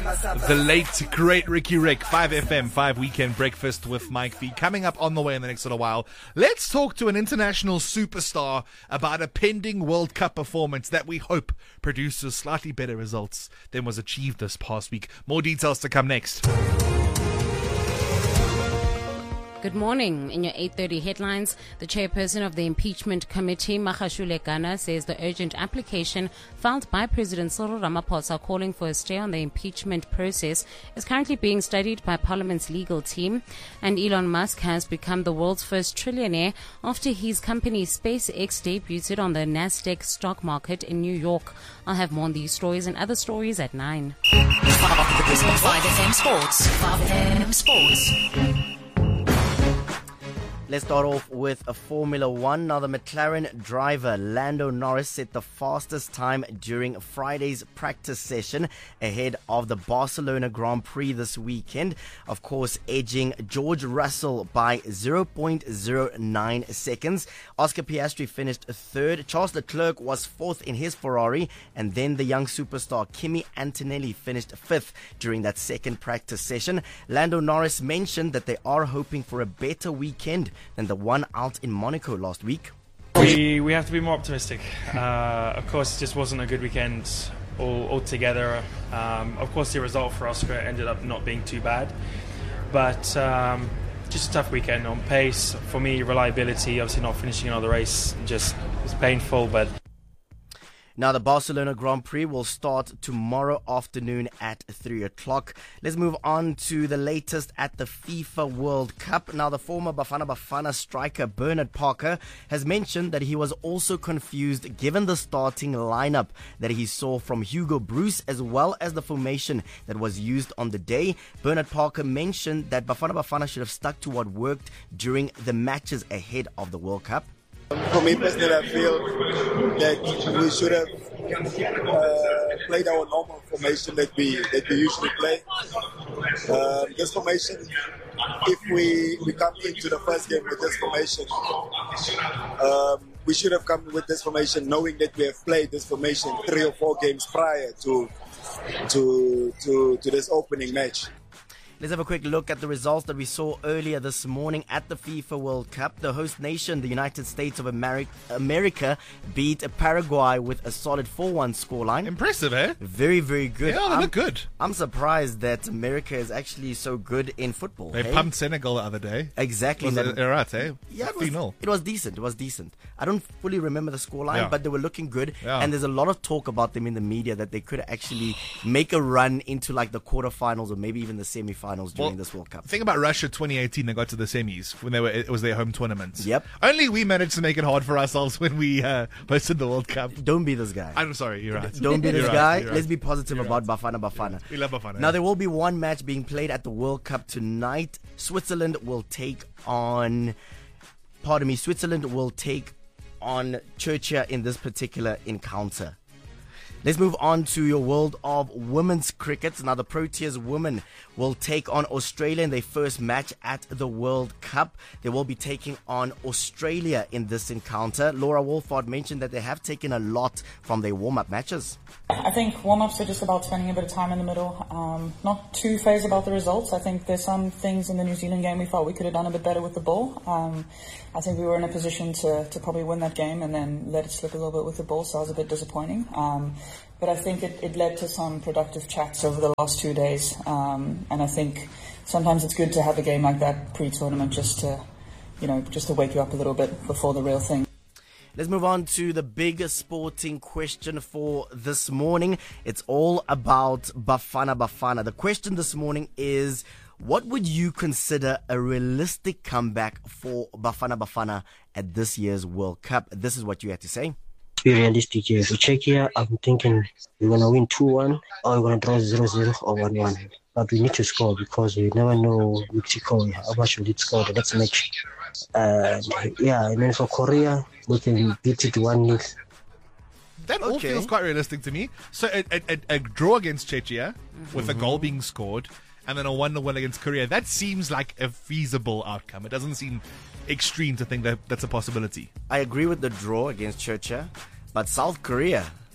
The late, great Ricky Rick, 5FM, 5 Weekend Breakfast with Mike B. Coming up on the way in the next little while, let's talk to an international superstar about a pending World Cup performance that we hope produces slightly better results than was achieved this past week. More details to come next. Good morning. In your 8:30 headlines, the chairperson of the impeachment committee, Magashule Gana, says the urgent application filed by President Cyril Ramaphosa calling for a stay on the impeachment process is currently being studied by Parliament's legal team. And Elon Musk has become the world's first trillionaire after his company SpaceX debuted on the Nasdaq stock market in New York. I'll have more on these stories and other stories at 9. 5FM Sports. 5FM Sports. Let's start off with a Formula One. Now, the McLaren driver Lando Norris set the fastest time during Friday's practice session ahead of the Barcelona Grand Prix this weekend. Of course, edging George Russell by 0.09 seconds. Oscar Piastri finished third. Charles Leclerc was fourth in his Ferrari. And then the young superstar Kimi Antonelli finished fifth during that second practice session. Lando Norris mentioned that they are hoping for a better weekend than the one out in Monaco last week. We have to be more optimistic. Of course, it just wasn't a good weekend altogether. Of course, the result for Oscar ended up not being too bad, but just a tough weekend on pace. For me, reliability, obviously not finishing another race, just was painful, but... Now, the Barcelona Grand Prix will start tomorrow afternoon at 3 o'clock. Let's move on to the latest at the FIFA World Cup. Now, the former Bafana Bafana striker Bernard Parker has mentioned that he was also confused given the starting lineup that he saw from Hugo Broos as well as the formation that was used on the day. Bernard Parker mentioned that Bafana Bafana should have stuck to what worked during the matches ahead of the World Cup. For me personally, I feel that we should have played our normal formation that we usually play. This formation, if we come into the first game with this formation, we should have come with this formation knowing that we have played this formation 3 or 4 games prior to this opening match. Let's have a quick look at the results that we saw earlier this morning at the FIFA World Cup. The host nation, the United States of America, beat Paraguay with a solid 4-1 scoreline. Impressive, eh? Very, very good. Yeah, they look good. I'm surprised that America is actually so good in football. They pumped Senegal the other day. Exactly. Was it right, eh? Yeah, it was decent. I don't fully remember the scoreline, but they were looking good. Yeah. And there's a lot of talk about them in the media that they could actually make a run into like the quarterfinals or maybe even the semifinals during this World Cup. Think about Russia 2018. They got to the semis when it was their home tournament. Yep. Only we managed to make it hard for ourselves when we hosted the World Cup. Don't be this guy. I'm sorry, you're right. Don't be this guy. Right. Let's be positive about Bafana Bafana. We love Bafana. Now, there will be one match being played at the World Cup tonight. Switzerland will take on Czechia in this particular encounter. Let's move on to your world of women's cricket. Now, the Proteas women will take on Australia in their first match at the World Cup. They will be taking on Australia in this encounter. Laura Wolford mentioned that they have taken a lot from their warm-up matches. I think warm-ups are just about spending a bit of time in the middle. Not too phased about the results. I think there's some things in the New Zealand game we felt we could have done a bit better with the ball. I think we were in a position to probably win that game and then let it slip a little bit with the ball, so that was a bit disappointing. But I think it led to some productive chats over the last 2 days. And I think sometimes it's good to have a game like that pre-tournament just to wake you up a little bit before the real thing. Let's move on to the big sporting question for this morning. It's all about Bafana Bafana. The question this morning is, what would you consider a realistic comeback for Bafana Bafana at this year's World Cup? This is what you had to say. Be realistic here. For Czechia, I'm thinking we're going to win 2-1 or we're going to draw 0-0 or 1-1. But we need to score because we never know Mexico, how much we did score the next match. And then for Korea, we can beat it 1-0. That all feels quite realistic to me. So a draw against Czechia with a goal being scored and then a 1-0 win against Korea, that seems like a feasible outcome. It doesn't seem extreme to think that that's a possibility. I agree with the draw against Czechia, but South Korea,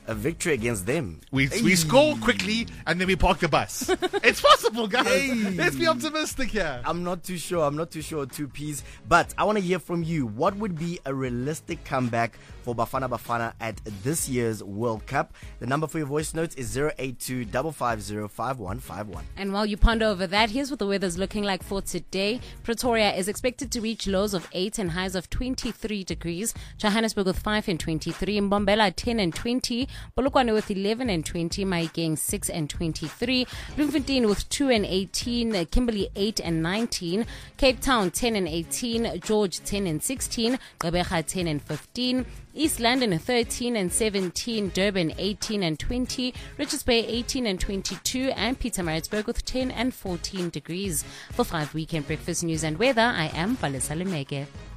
a victory against them. We score quickly and then we park the bus. It's possible, guys. Let's be optimistic here. I'm not too sure, 2Ps. But I want to hear from you. What would be a realistic comeback for Bafana Bafana at this year's World Cup? The number for your voice notes is 082 550 5151. And while you ponder over that, here's what the weather's looking like for today. Pretoria is expected to reach lows of 8 and highs of 23 degrees. Johannesburg with 5 and 23. Mbombela 10 and 20. Polokwane with 11 and 20. Mahikeng 6 and 23. Bloemfontein with 2 and 18. Kimberley 8 and 19. Cape Town 10 and 18. George 10 and 16. Gqeberha 10 and 15. East London 13 and 17, Durban 18 and 20, Richards Bay 18 and 22, and Pietermaritzburg with 10 and 14 degrees. For 5 Weekend Breakfast News and Weather, I am Valesa Lemeke.